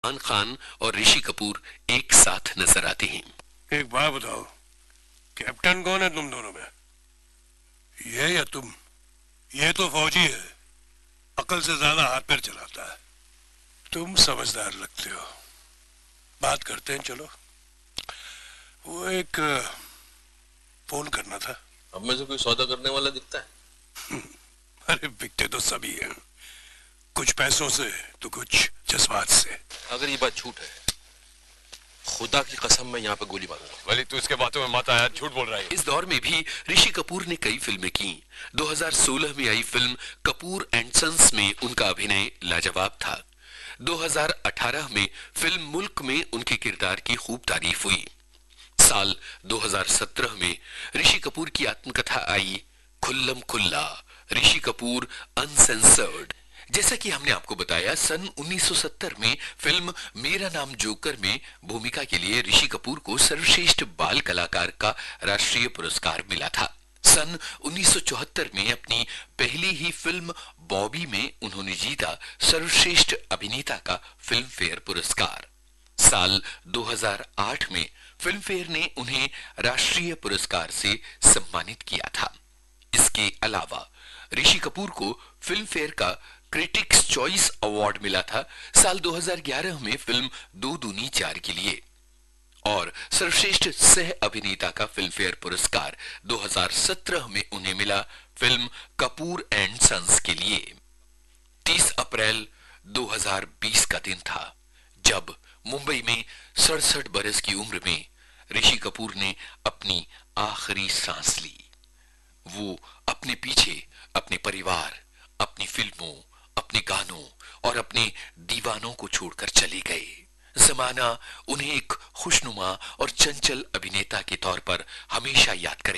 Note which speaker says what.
Speaker 1: सलमान खान और ऋषि कपूर एक साथ नजर आते हैं।
Speaker 2: एक बात बताओ, कैप्टन कौन है तुम दोनों में? ये या तुम? ये तो फौजी है, अकल से ज्यादा हाथ पैर चलाता है। तुम समझदार लगते हो। बात करते हैं, चलो। वो एक फोन करना था।
Speaker 3: अब में से कोई सौदा करने वाला दिखता है?
Speaker 2: अरे बिकते तो सभी हैं, कुछ पैसों से तो कुछ जज्बात से।
Speaker 3: अगर ये बात झूठ है, खुदा की कसम मैं यहाँ पे गोली मारूंगा।
Speaker 4: वली तू इसके बातों में मत आया, झूठ बोल रहा है।
Speaker 1: इस दौर में भी ऋषि कपूर ने कई फिल्में की। 2016 में आई फिल्म कपूर एंड सन्स में उनका अभिनय लाजवाब था। 2018 में फिल्म मुल्क में उनके किरदार की खूब तारीफ हुई। साल 2017 में ऋषि कपूर की आत्मकथा आई खुल्लम खुल्ला, ऋषि कपूर अनसेंसर्ड। जैसा कि हमने आपको बताया, सन 1970 में फिल्म मेरा नाम जोकर में भूमिका के लिए ऋषि कपूर को सर्वश्रेष्ठ बाल कलाकार का राष्ट्रीय पुरस्कार मिला था। सन 1974 में अपनी पहली ही फिल्म बॉबी में उन्होंने जीता सर्वश्रेष्ठ अभिनेता का फिल्म फेयर पुरस्कार। साल 2008 में फिल्म फेयर ने उन्हें राष्ट्रीय पुरस्कार से सम्मानित किया था। इसके अलावा ऋषि कपूर को फिल्म फेयर का क्रिटिक्स चॉइस अवार्ड मिला था साल 2011 में फिल्म दो दूनी चार के लिए, और सर्वश्रेष्ठ सह अभिनेता का फिल्म फेयर पुरस्कार 2017 में उन्हें मिला फिल्म कपूर एंड सन्स के लिए। 30 अप्रैल 2020 का दिन था जब मुंबई में 67 बरस की उम्र में ऋषि कपूर ने अपनी आखिरी सांस ली। वो अपने पीछे अपने परिवार, अपनी फिल्मों, अपने गानों और अपने दीवानों को छोड़कर चले गए। जमाना उन्हें एक खुशनुमा और चंचल अभिनेता के तौर पर हमेशा याद करेगा।